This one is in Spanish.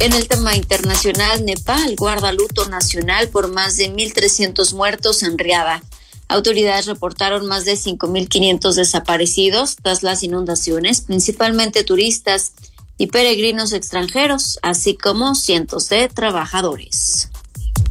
En el tema internacional, Nepal guarda luto nacional por más de 1.300 muertos en riada. Autoridades reportaron más de 5.500 desaparecidos tras las inundaciones, principalmente turistas y peregrinos extranjeros, así como cientos de trabajadores.